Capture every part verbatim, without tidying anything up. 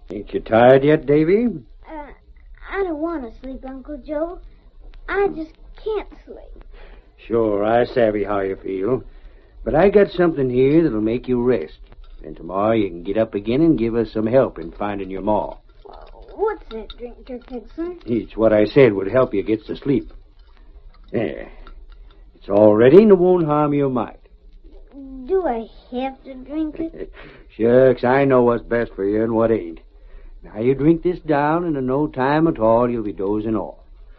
Ain't you tired yet, Davy? Uh, I don't want to sleep, Uncle Joe. I just can't sleep. Sure, I savvy how you feel. But I got something here that'll make you rest. And tomorrow you can get up again and give us some help in finding your ma. What's that drink, Dirk Higson? It's what I said would help you get to sleep. There. It's all ready and it won't harm your mind. Do I have to drink it? Shucks, I know what's best for you and what ain't. Now you drink this down, and in no time at all you'll be dozing off.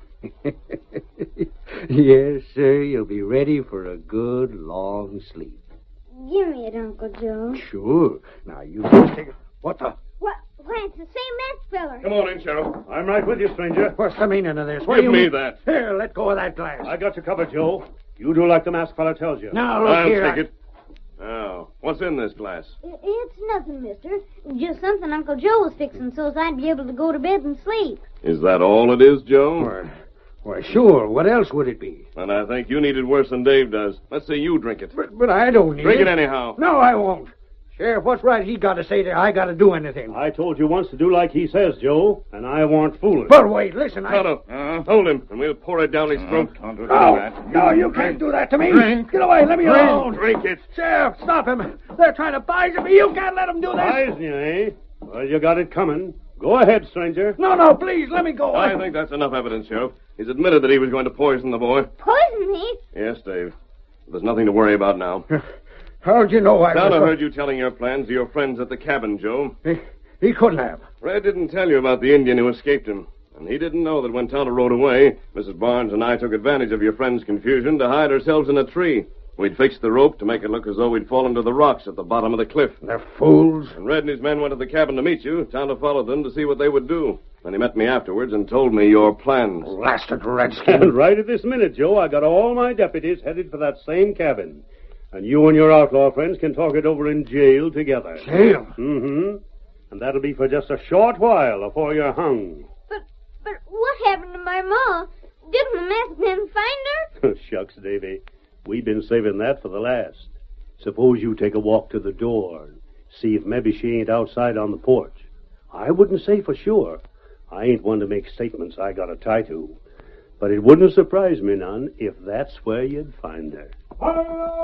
Yes, sir, you'll be ready for a good long sleep. Give me it, Uncle Joe. Sure. Now you just take it. What the? What? Why, it's the same masked feller. Come on in, Sheriff. I'm right with you, stranger. What's the meaning of this? What Give do you me mean? that. Here, let go of that glass. I got you covered, Joe. You do like the masked fella tells you. Now, look I'll here. take I- it. Now, what's in this glass? I- It's nothing, mister. Just something Uncle Joe was fixing so's I'd be able to go to bed and sleep. Is that all it is, Joe? Why, why, sure. What else would it be? And I think you need it worse than Dave does. Let's see you drink it. But, but I don't need Drink it. it anyhow. No, I won't. Sheriff, what's right he got to say that I got to do anything? I told you once to do like he says, Joe, and I warn't fooling. But wait, listen, I... Tonto, uh, hold him, and we'll pour it down his throat. No, no, you can't do that to me. Get away, let me alone. Drink it. Sheriff, stop him. They're trying to poison me. You can't let them do this. Poison you, eh? Well, you got it coming. Go ahead, stranger. No, no, please, let me go. I think that's enough evidence, Sheriff. He's admitted that he was going to poison the boy. Poison me? Yes, Dave. There's nothing to worry about now. How'd you know I Tonto was... heard you telling your plans to your friends at the cabin, Joe. He, he couldn't have. Red didn't tell you about the Indian who escaped him. And he didn't know that when Tonto rode away, Missus Barnes and I took advantage of your friend's confusion to hide ourselves in a tree. We'd fixed the rope to make it look as though we'd fallen to the rocks at the bottom of the cliff. They're fools. And Red and his men went to the cabin to meet you. Tonto followed them to see what they would do. Then he met me afterwards and told me your plans. Blasted redskin. And right at this minute, Joe, I got all my deputies headed for that same cabin. And you and your outlaw friends can talk it over in jail together. Jail? Mm-hmm. And that'll be for just a short while before you're hung. But, but what happened to my ma? Didn't the masked man find her? Shucks, Davy. We've been saving that for the last. Suppose you take a walk to the door and see if maybe she ain't outside on the porch. I wouldn't say for sure. I ain't one to make statements I got a tie to. But it wouldn't surprise me none if that's where you'd find her.